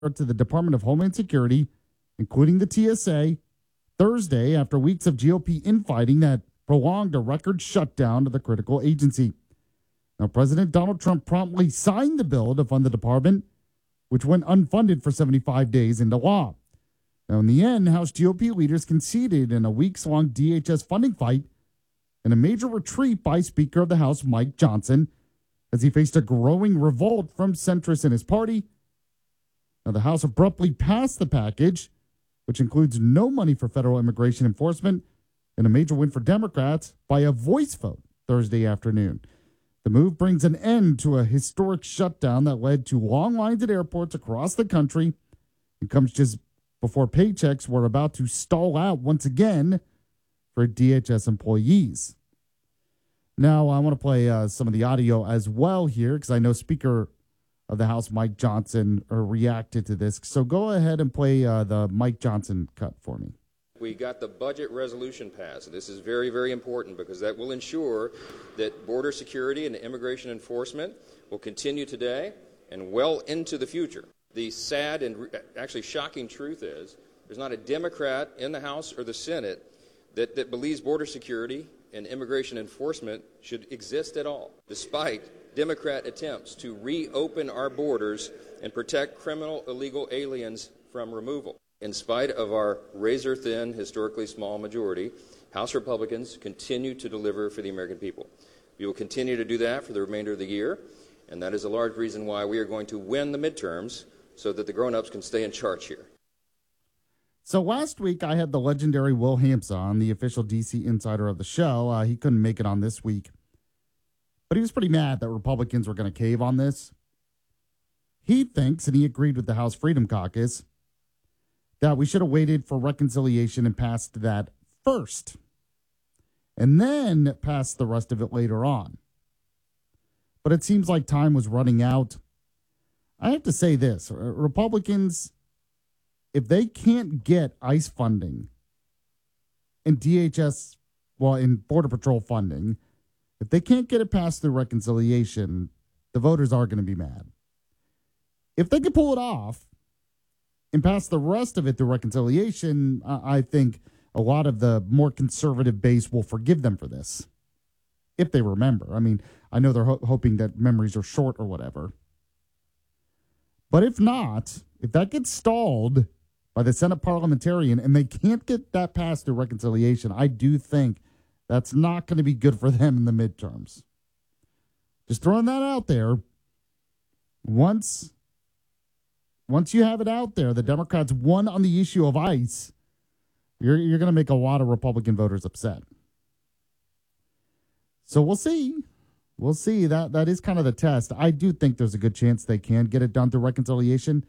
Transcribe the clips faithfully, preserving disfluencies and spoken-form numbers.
to the Department of Homeland Security, including the T S A, Thursday after weeks of G O P infighting that prolonged a record shutdown of the critical agency. Now, President Donald Trump promptly signed the bill to fund the department, which went unfunded for seventy-five days into law. Now, in the end, House G O P leaders conceded in a weeks-long D H S funding fight and a major retreat by Speaker of the House Mike Johnson as he faced a growing revolt from centrists in his party. Now, the House abruptly passed the package, which includes no money for federal immigration enforcement, and a major win for Democrats by a voice vote Thursday afternoon. The move brings an end to a historic shutdown that led to long lines at airports across the country. It comes just before paychecks were about to stall out once again for D H S employees. Now, I want to play uh, some of the audio as well here because I know Speaker of the House Mike Johnson uh, reacted to this. So go ahead and play uh, the Mike Johnson cut for me. We got the budget resolution passed. This is very, very important because that will ensure that border security and immigration enforcement will continue today and well into the future. The sad and actually shocking truth is there's not a Democrat in the House or the Senate that, that believes border security and immigration enforcement should exist at all, despite Democrat attempts to reopen our borders and protect criminal illegal aliens from removal. In spite of our razor-thin, historically small majority, House Republicans continue to deliver for the American people. We will continue to do that for the remainder of the year, and that is a large reason why we are going to win the midterms so that the grown-ups can stay in charge here. So last week, I had the legendary Will Hamza on, the official D C insider of the show. Uh, he couldn't make it on this week, but he was pretty mad that Republicans were going to cave on this. He thinks, and he agreed with the House Freedom Caucus, that we should have waited for reconciliation and passed that first, and then passed the rest of it later on. But it seems like time was running out. I have to say this, Republicans, if they can't get ICE funding and D H S, well, in Border Patrol funding, if they can't get it past through reconciliation, the voters are going to be mad. If they can pull it off and pass the rest of it through reconciliation, I think a lot of the more conservative base will forgive them for this, if they remember. I mean, I know they're ho- hoping that memories are short or whatever. But if not, if that gets stalled by the Senate parliamentarian and they can't get that passed through reconciliation, I do think that's not going to be good for them in the midterms. Just throwing that out there. Once... Once you have it out there, the Democrats won on the issue of ICE, you're, you're going to make a lot of Republican voters upset. So we'll see. We'll see. That That is kind of the test. I do think there's a good chance they can get it done through reconciliation.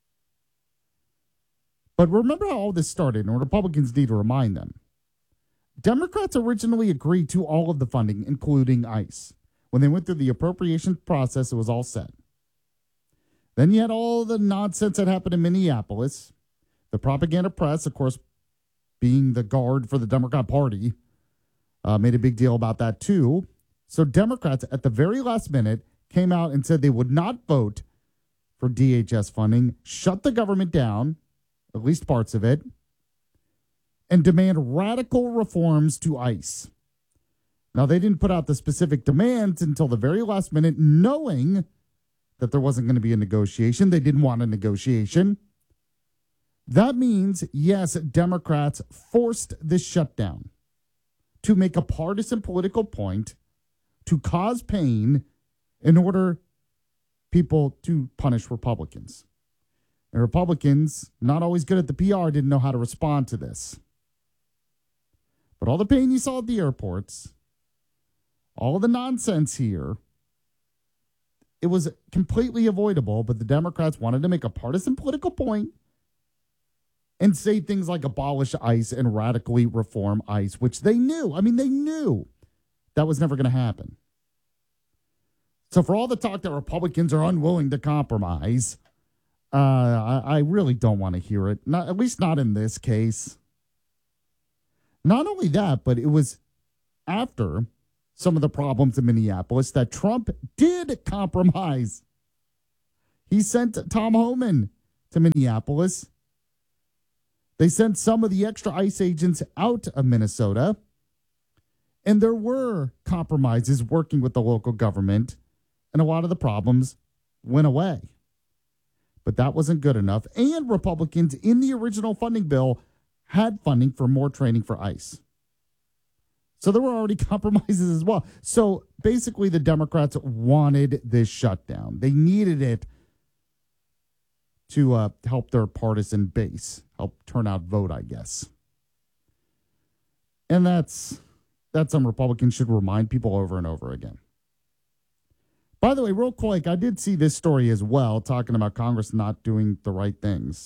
But remember how all this started, and Republicans need to remind them. Democrats originally agreed to all of the funding, including ICE. When they went through the appropriations process, it was all set. Then you had all the nonsense that happened in Minneapolis. The propaganda press, of course, being the guard for the Democrat Party, uh, made a big deal about that too. So Democrats, at the very last minute, came out and said they would not vote for D H S funding, shut the government down, at least parts of it, and demand radical reforms to ICE. Now, they didn't put out the specific demands until the very last minute, knowing that there wasn't going to be a negotiation. They didn't want a negotiation. That means, yes, Democrats forced this shutdown to make a partisan political point, to cause pain in order people to punish Republicans. And Republicans, not always good at the P R, didn't know how to respond to this. But all the pain you saw at the airports, all the nonsense here, it was completely avoidable, but the Democrats wanted to make a partisan political point and say things like abolish ICE and radically reform ICE, which they knew. I mean, they knew that was never going to happen. So for all the talk that Republicans are unwilling to compromise, uh, I, I really don't want to hear it, not, at least not in this case. Not only that, but it was after some of the problems in Minneapolis that Trump did compromise. He sent Tom Homan to Minneapolis. They sent some of the extra ICE agents out of Minnesota. And there were compromises working with the local government, and a lot of the problems went away. But that wasn't good enough. And Republicans in the original funding bill had funding for more training for ICE. So there were already compromises as well. So basically, the Democrats wanted this shutdown. They needed it to uh, help their partisan base, help turn out vote, I guess. And that's that's some Republicans should remind people over and over again. By the way, real quick, I did see this story as well, talking about Congress not doing the right things.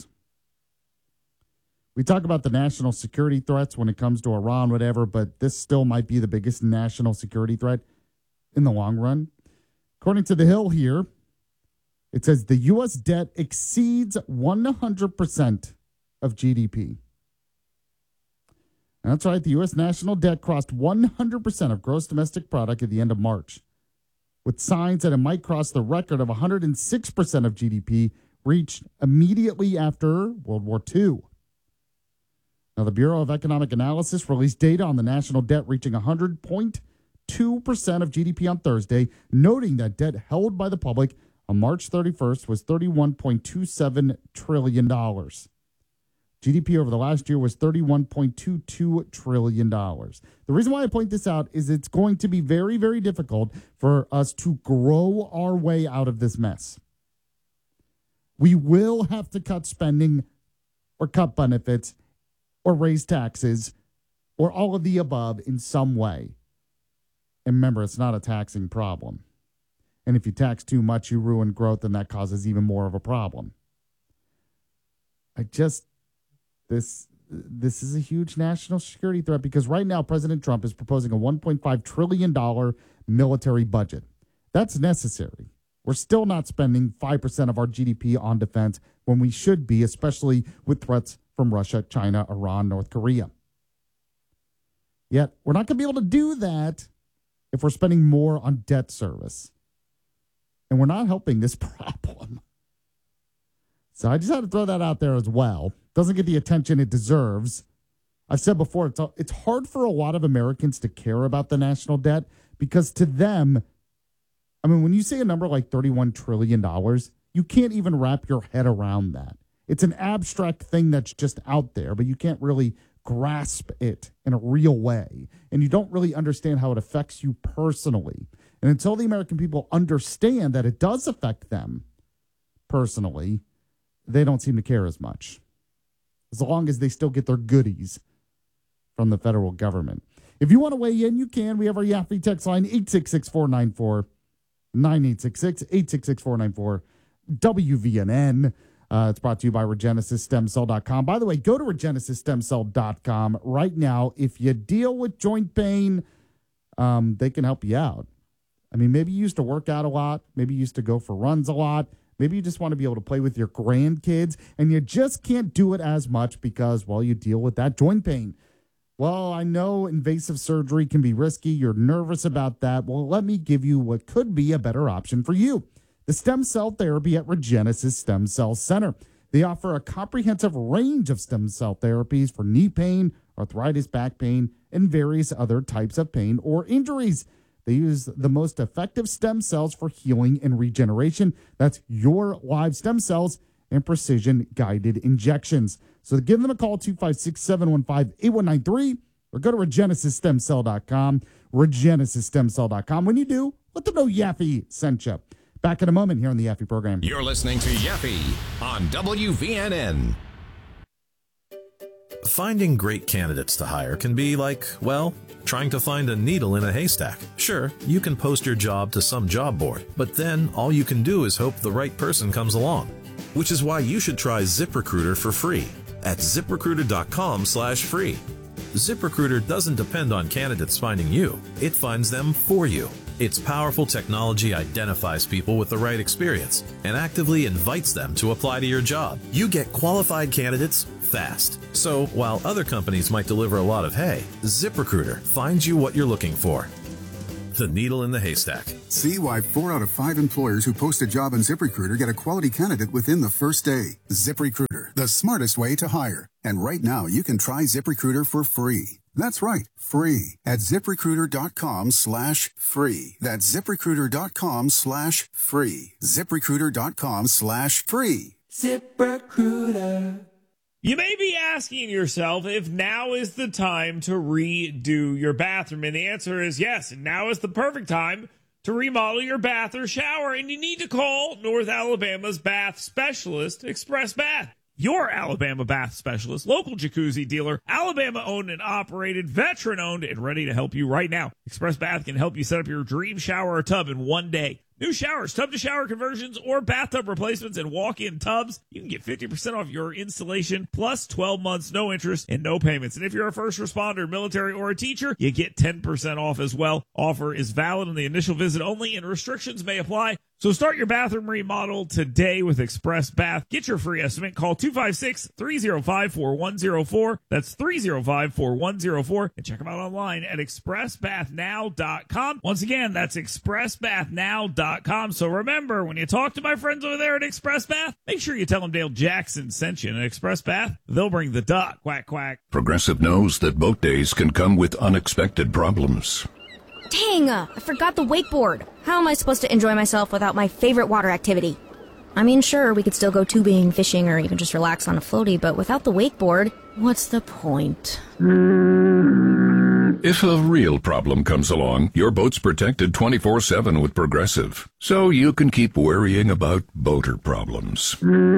We talk about the national security threats when it comes to Iran, whatever, but this still might be the biggest national security threat in the long run. According to The Hill here, it says the U S debt exceeds one hundred percent of G D P. And that's right, the U S national debt crossed one hundred percent of gross domestic product at the end of March, with signs that it might cross the record of one hundred six percent of G D P reached immediately after World War Two. Now, the Bureau of Economic Analysis released data on the national debt reaching one hundred point two percent of G D P on Thursday, noting that debt held by the public on March thirty-first was thirty-one point two seven trillion dollars. G D P over the last year was thirty-one point two two trillion dollars. The reason why I point this out is it's going to be very, very difficult for us to grow our way out of this mess. We will have to cut spending or cut benefits or raise taxes or all of the above in some way. And remember, it's not a taxing problem. And if you tax too much, you ruin growth, and that causes even more of a problem. I just, this, this is a huge national security threat because right now President Trump is proposing a one point five trillion dollars military budget. That's necessary. We're still not spending five percent of our G D P on defense when we should be, especially with threats from Russia, China, Iran, North Korea. Yet, we're not going to be able to do that if we're spending more on debt service. And we're not helping this problem. So I just had to throw that out there as well. Doesn't get the attention it deserves. I've said before, it's, it's hard for a lot of Americans to care about the national debt because to them, I mean, when you say a number like thirty-one trillion dollars, you can't even wrap your head around that. It's an abstract thing that's just out there, but you can't really grasp it in a real way. And you don't really understand how it affects you personally. And until the American people understand that it does affect them personally, they don't seem to care as much. As long as they still get their goodies from the federal government. If you want to weigh in, you can. We have our Yaffe text line, eight six six, four nine four, nine eight six six, eight six six, four nine four, W V N N. Uh, it's brought to you by Regenesis Stem Cell dot com. By the way, go to Regenesis Stem Cell dot com right now. If you deal with joint pain, um, they can help you out. I mean, maybe you used to work out a lot. Maybe you used to go for runs a lot. Maybe you just want to be able to play with your grandkids, and you just can't do it as much because, well, you deal with that joint pain. Well, I know invasive surgery can be risky. You're nervous about that. Well, let me give you what could be a better option for you. The stem cell therapy at Regenesis Stem Cell Center. They offer a comprehensive range of stem cell therapies for knee pain, arthritis, back pain, and various other types of pain or injuries. They use the most effective stem cells for healing and regeneration. That's your live stem cells and precision-guided injections. So give them a call, two five six, seven one five, eight one nine three, or go to Regenesis Stem Cell dot com, Regenesis Stem Cell dot com. When you do, let them know Yaffe sent you. Back in a moment here on the Yaffe program. You're listening to Yaffe on W V N N. Finding great candidates to hire can be like, well, trying to find a needle in a haystack. Sure, you can post your job to some job board, but then all you can do is hope the right person comes along. Which is why you should try ZipRecruiter for free at ZipRecruiter.com slash free. ZipRecruiter doesn't depend on candidates finding you. It finds them for you. Its powerful technology identifies people with the right experience and actively invites them to apply to your job. You get qualified candidates fast. So while other companies might deliver a lot of hay, ZipRecruiter finds you what you're looking for. the needle in the haystack. See why four out of five employers who post a job on ZipRecruiter get a quality candidate within the first day. ZipRecruiter, the smartest way to hire. And right now, you can try ZipRecruiter for free. That's right, free at ZipRecruiter.com slash free. That's ZipRecruiter.com slash free. ZipRecruiter.com slash free. ZipRecruiter. You may be asking yourself if now is the time to redo your bathroom. And the answer is yes. Now is the perfect time to remodel your bath or shower. And you need to call North Alabama's bath specialist, Express Bath. Your Alabama bath specialist, local jacuzzi dealer, Alabama owned and operated, veteran owned, and ready to help you right now. Express Bath can help you set up your dream shower or tub in one day. New showers, tub-to-shower conversions, or bathtub replacements and walk-in tubs. You can get fifty percent off your installation, plus twelve months, no interest, and no payments. And if you're a first responder, military, or a teacher, you get ten percent off as well. Offer is valid on the initial visit only, and restrictions may apply. So start your bathroom remodel today with Express Bath. Get your free estimate. Call two five six, three oh five, four one oh four. That's three oh five, four one oh four. And check them out online at express bath now dot com. Once again, that's express bath now dot com. So remember, when you talk to my friends over there at Express Bath, make sure you tell them Dale Jackson sent you. And at Express Bath, they'll bring the duck. Quack, quack. Progressive knows that boat days can come with unexpected problems. Dang, uh, I forgot the wakeboard. How am I supposed to enjoy myself without my favorite water activity? I mean, sure, we could still go tubing, fishing, or even just relax on a floaty, but without the wakeboard, what's the point? If a real problem comes along, your boat's protected twenty-four seven with Progressive, so you can keep worrying about boater problems.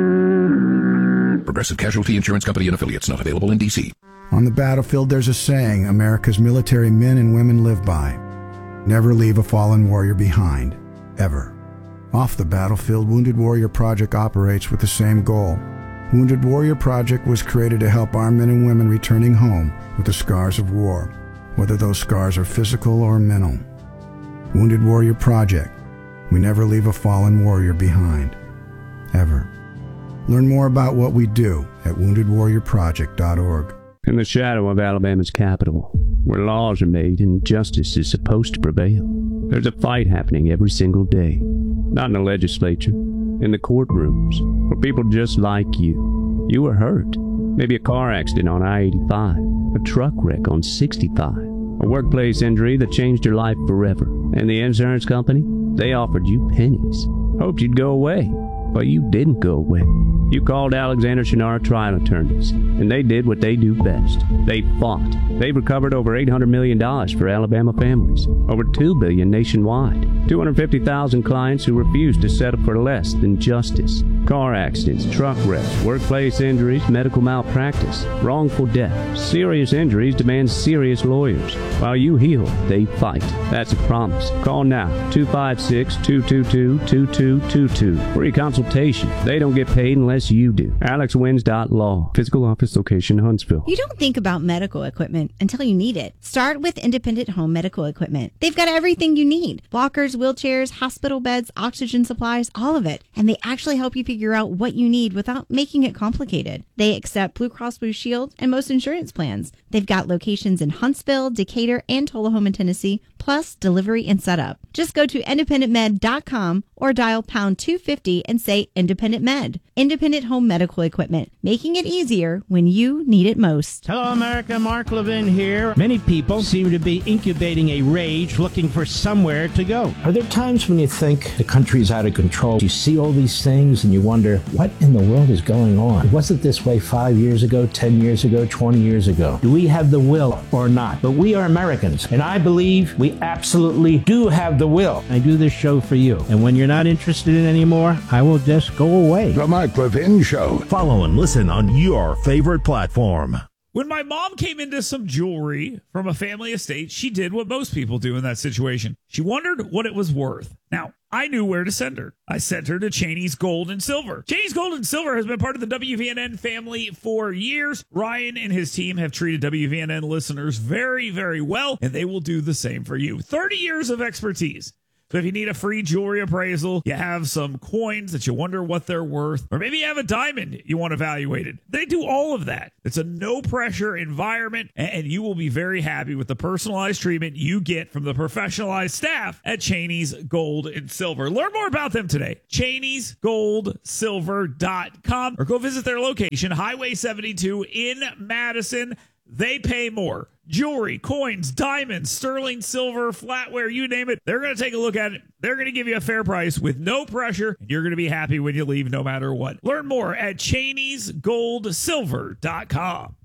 Progressive Casualty Insurance Company and Affiliates, not available in D C. On the battlefield, there's a saying America's military men and women live by. Never leave a fallen warrior behind, ever. Off the battlefield, Wounded Warrior Project operates with the same goal. Wounded Warrior Project was created to help our men and women returning home with the scars of war, whether those scars are physical or mental. Wounded Warrior Project. We never leave a fallen warrior behind, ever. Learn more about what we do at wounded warrior project dot org. In the shadow of Alabama's capital, where laws are made and justice is supposed to prevail, there's a fight happening every single day. Not in the legislature, in the courtrooms, where people just like you. You were hurt. Maybe a car accident on I eighty-five, a truck wreck on sixty-five, a workplace injury that changed your life forever. And the insurance company, they offered you pennies. Hoped you'd go away, but you didn't go away. You called Alexander Shinara Trial Attorneys, and they did what they do best. They fought. They've recovered over eight hundred million dollars for Alabama families, over two billion dollars nationwide, two hundred fifty thousand clients who refused to settle for less than justice. Car accidents, truck wrecks, workplace injuries, medical malpractice, wrongful death, serious injuries demand serious lawyers. While you heal, they fight. That's a promise. Call now, two five six, two two two, two two two two. Free consultation. They don't get paid unless you do. alex wins dot law. Physical office location, Huntsville. You don't think about medical equipment until you need it. Start with Independent Home Medical Equipment. They've got everything you need. Walkers, wheelchairs, hospital beds, oxygen supplies, all of it. And they actually help you figure out what you need without making it complicated. They accept Blue Cross Blue Shield and most insurance plans. They've got locations in Huntsville, Decatur, and Tullahoma, Tennessee, plus delivery and setup. Just go to independent med dot com or dial pound two fifty and say Independent Med. Independent Home Medical Equipment, making it easier when you need it most. Hello, America. Mark Levin here. Many people seem to be incubating a rage, looking for somewhere to go. Are there times when you think the country's out of control? You see all these things and you wonder, what in the world is going on? Was it this way five years ago, ten years ago, twenty years ago? Do we have the will or not? But we are Americans, and I believe we absolutely do have the will. I do this show for you, and when you're not interested in it anymore, I will just go away. The Mark Levin Show. Follow and listen on your favorite platform. When my mom came into some jewelry from a family estate, she did what most people do in that situation. She wondered what it was worth. Now, I knew where to send her. I sent her to Cheney's Gold and Silver. Cheney's Gold and Silver has been part of the W V N N family for years. Ryan and his team have treated W V N N listeners very, very well, and they will do the same for you. thirty years of expertise. So if you need a free jewelry appraisal, you have some coins that you wonder what they're worth, or maybe you have a diamond you want evaluated, they do all of that. It's a no-pressure environment, and you will be very happy with the personalized treatment you get from the professionalized staff at Cheney's Gold and Silver. Learn more about them today. Cheneys Gold Silver dot com, or go visit their location, Highway seventy-two in Madison. They pay more. Jewelry, coins, diamonds, sterling silver, flatware, you name it. They're going to take a look at it. They're going to give you a fair price with no pressure, and you're going to be happy when you leave no matter what. Learn more at Cheneys Gold Silver dot com.